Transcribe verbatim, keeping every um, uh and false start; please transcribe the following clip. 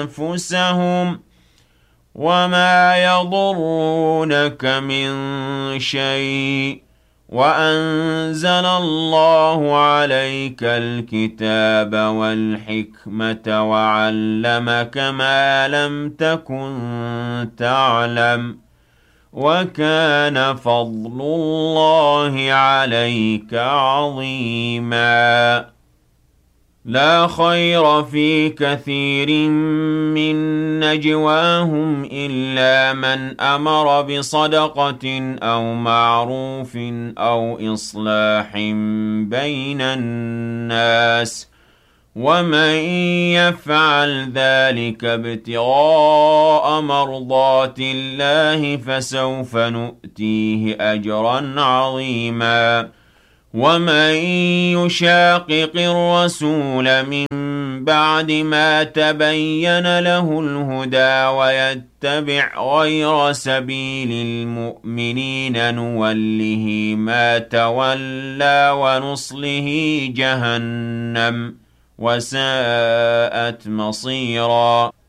أنفسهم وما يضرونك من شيء وأنزل الله عليك الكتاب والحكمة وعلمك ما لم تكن تعلم وكان فضل الله عليك عظيما لا خير في كثير من نجواهم إلا من أمر بصدقة أو معروف أو إصلاح بين الناس ومن يفعل ذلك ابتغاء مرضات الله فسوف نؤتيه أجرا عظيما ومن يشاقق الرسول من بعد ما تبين له الهدى ويتبع غير سبيل المؤمنين نوله ما تولى ونصله جهنم وساءت مصيرا